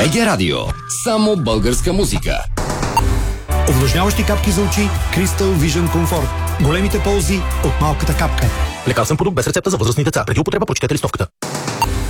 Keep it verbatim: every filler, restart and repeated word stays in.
БГ Радио. Само българска музика. Увлажняващи капки за очи Crystal Vision Comfort. Големите ползи от малката капка. Лекарствен продукт без рецепта за възрастни деца. Преди употреба прочетете листовката.